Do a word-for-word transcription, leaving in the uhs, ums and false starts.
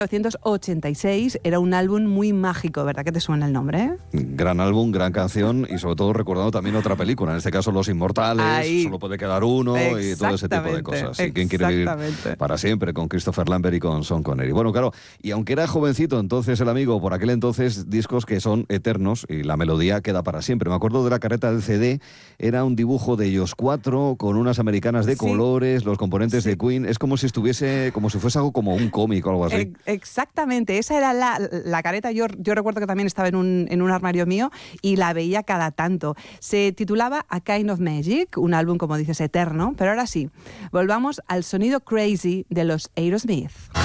mil novecientos ochenta y seis, era un álbum muy mágico, ¿verdad que te suena el nombre? ¿eh? Gran álbum, gran canción y sobre todo recordando también otra película, en este caso Los Inmortales, Ahí. Solo puede quedar uno y todo ese tipo de cosas. ¿Y quién quiere vivir para siempre? Con Christopher Lambert y con Sean Connery. Bueno, claro, y aunque era jovencito entonces el amigo, por aquel entonces discos que son eternos y la melodía queda para siempre. Me acuerdo de la careta del C D, era un dibujo de ellos cuatro con unas americanas de sí. colores, los componentes sí. de Queen, es como si estuviese, como si fuese algo como un cómic o algo así. E- exactamente, esa era la, la careta, yo, yo recuerdo que también estaba en un, en un armario mío y la veía cada tanto. Se titulaba A Kind of Magic, un álbum, como dices, eterno, pero ahora sí, volvamos al sonido crazy de los Aerosmith.